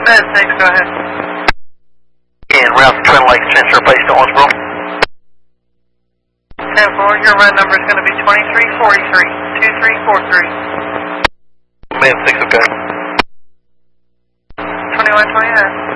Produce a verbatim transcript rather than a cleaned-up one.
Med six, go ahead. And route to Twin Lakes, transfer base to Owensboro. ten four, your run number is going to be twenty-three forty-three, two three four three. Med six, okay. twenty-one twenty-nine.